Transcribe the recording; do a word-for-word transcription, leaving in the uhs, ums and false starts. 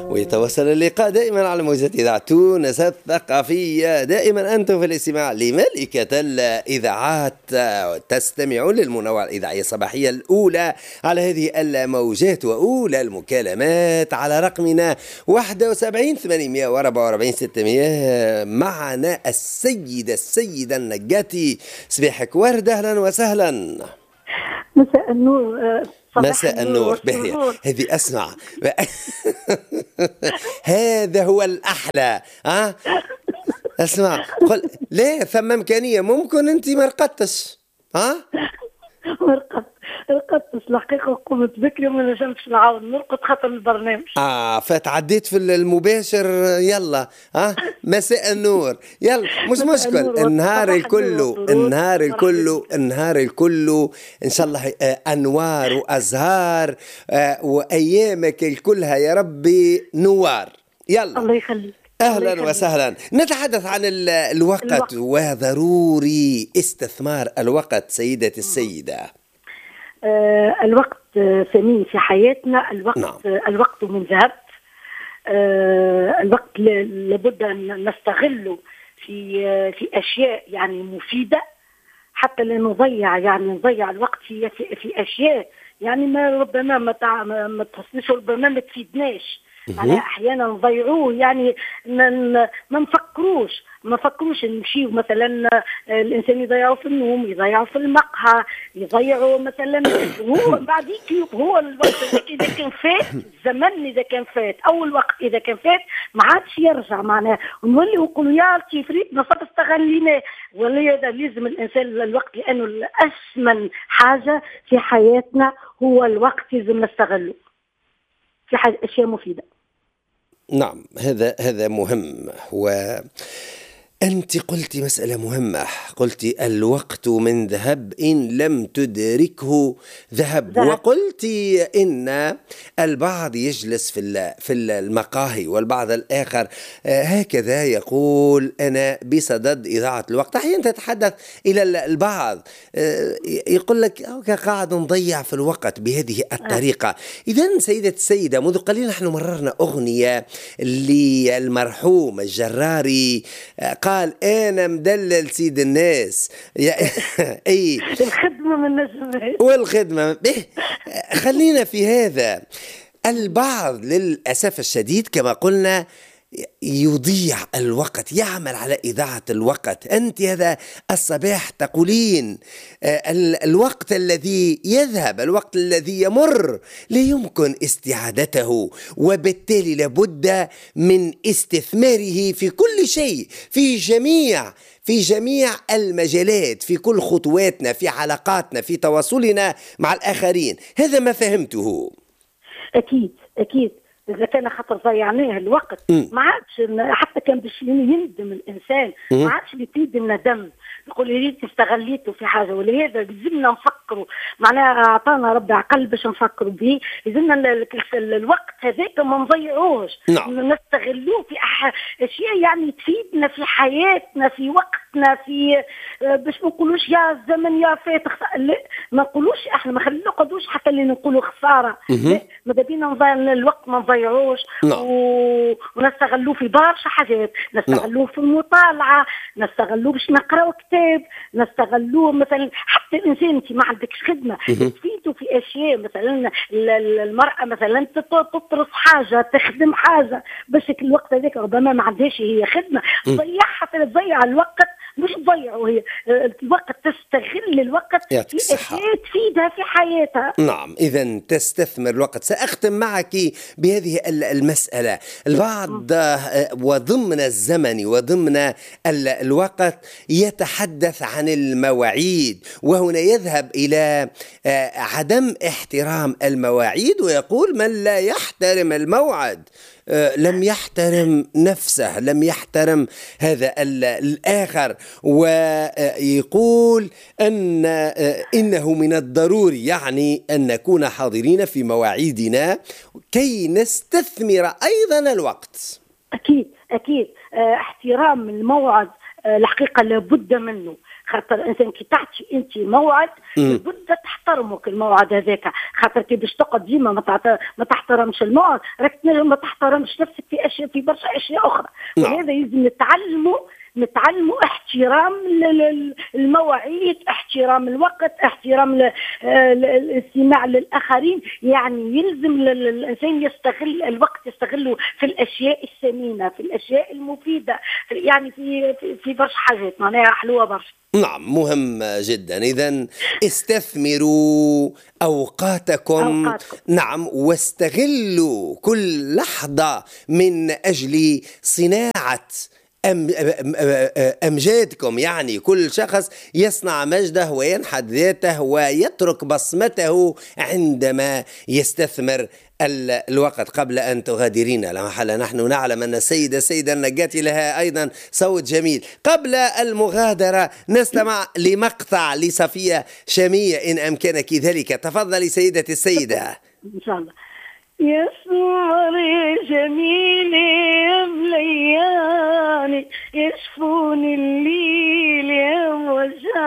ويتواصل اللقاء دائما على موجة إذاعة تونس الثقافية. دائما أنتم في الاستماع لملكة الإذاعات، تستمعون للمنوعة الإذاعية الصباحية الأولى على هذه الموجات، وأولى المكالمات على رقمنا واحد وسبعين ثمانمائة وأربعة وأربعين ستمائة. معنا السيدة السيدة النجاتي. صباحك ورد، أهلا وسهلا. مساء النور. مساء النور. بهي هذه أسمع. هذا هو الأحلى. ها أسمع، قل لا ثم إمكانية ممكن أنت ما رقدتش. ها مرقدت رقدت الحقيقة، قمت بكري وما نجمتش نعاود نرقد خاطر البرنامج. اه فتعديت في المباشر. يلا ها مساء النور. يلا مش مشكل. النهار الكل النهار الكل النهار الكل ان شاء الله انوار وازهار، آه وايامك الكلها يا ربي نوار. يلا الله يخليك. أهلا وسهلا. نتحدث عن الوقت, الوقت وضروري استثمار الوقت سيدتي السيدة. آه الوقت ثمين في حياتنا. الوقت نعم. الوقت من ذهب. آه الوقت لابد أن نستغله في في أشياء يعني مفيدة، حتى لا نضيع يعني نضيع الوقت في في, في أشياء يعني ما ربما ما ما تحسنش، ربما ما تفيدناش. يعني احيانا نضيعوه، يعني ما نفكروش ما نفكروش نمشيو مثلا الانسان يضيعوا في النوم، يضيعوا في المقهى، يضيعوا مثلا. هو بعديك هو الوقت اذا كان فات الزمن، اذا كان فات او الوقت اذا كان فات ما عادش يرجع معناه، ونولي نقولوا يا لطيف ريتنا صار استغليناه. ولا هذا لازم الانسان الوقت، لانه الاسمن حاجه في حياتنا هو الوقت، لازم نستغله في حاجة اشياء مفيده. نعم هذا هذا مهم. وأنت قلتي مسألة مهمة، قلتي الوقت من ذهب إن لم تدركه ذهب, ذهب. وقلتي إن البعض يجلس في في المقاهي والبعض الآخر هكذا يقول أنا بصدد إضاعة الوقت. أحيانا تتحدث إلى البعض يقول لك قاعد نضيع في الوقت بهذه الطريقة. إذن سيدة السيدة، منذ قليل نحن مررنا أغنية للمرحوم الجراري قال أنا مدلل سيد الناس. أي الخدمة من نجم والخدمة. خلينا في هذا. البعض للأسف الشديد كما قلنا يضيع الوقت، يعمل على إذاعة الوقت. أنت هذا الصباح تقولين الوقت الذي يذهب، الوقت الذي يمر لا يمكن استعادته، وبالتالي لابد من استثماره في كل شيء، في جميع في جميع المجالات، في كل خطواتنا، في علاقاتنا، في تواصلنا مع الآخرين. هذا ما فهمته. أكيد أكيد. إذا كان خاطر ضيعناه الوقت ما عادش، حتى كان باش يندم الإنسان ما عادش بيفيد الندم، يقول يا ريت استغليته في حاجة. ولهذا لازمنا نفكروا، معناها أعطانا ربي عقل باش نفكروا به. لازمنا الوقت هذاك ما نضيعوش، نعم. نستغلوه في أشياء يعني تفيدنا في حياتنا، في وقتنا، في باش ما نقولوش يا الزمن يا فات. ما نقولوش احنا ما خلينا نقعدوش حتى اللي نقولوا خسارة. ماذا بينا نضيع الوقت، ما نضيعوش و... ونستغلوه في برشا حاجات. نستغلوه في المطالعة، نستغلوه باش نقراو كتاب، نستغلوه مثلا حتى الانسان انت ما عندكش خدمة تفيدوا في اشياء. مثلا المرأة مثلا تطرس حاجة، تخدم حاجة، باش الوقت هذاك ربما ما عندهاش هي خدمة، تضيعها تضيع الوقت. مش تضيعه هي الوقت، تستغل الوقت في أشياء تفيدها في حياتها. نعم إذن تستثمر الوقت. سأختم معك بهذه المسألة. البعض وضمن الزمن وضمن الوقت يتحدث عن المواعيد، وهنا يذهب إلى عدم احترام المواعيد، ويقول من لا يحترم الموعد لم يحترم نفسه، لم يحترم هذا الآخر. ويقول أن إنه من الضروري يعني أن نكون حاضرين في مواعيدنا كي نستثمر أيضا الوقت. أكيد أكيد. احترام الموعد الحقيقة لابد منه، خاطر الانسان كي تعطي انت موعد لابد تحترمك الموعد هذاك، خاطر كي باش تقعد ديما ما ما تحترمش الموعد راك ما تحترمش نفسك في اشياء في برشا اشياء اخرى. ولهذا لازم نتعلموا نتعلموا احترام المواعيد، احترام الوقت، احترام الاستماع للاخرين. يعني يلزم الانسان يستغل الوقت، يستغله في الاشياء الثمينه، في الاشياء المفيده، يعني في في برشا حاجات معناها حلوه برشا. نعم مهم جدا. إذا استثمروا أوقاتكم, أوقاتكم نعم، واستغلوا كل لحظة من أجل صناعة أمجادكم. يعني كل شخص يصنع مجده وينحت ذاته ويترك بصمته عندما يستثمر الوقت. قبل أن تغادرين لا محل، نحن نعلم أن السيدة سيدة النجاتي لها أيضا صوت جميل. قبل المغادرة نستمع لمقطع لصفية شامية إن أمكنك ذلك. تفضلي سيدتي السيدة. إن شاء الله. يا سمري جميلي ملياني يشفوني اللي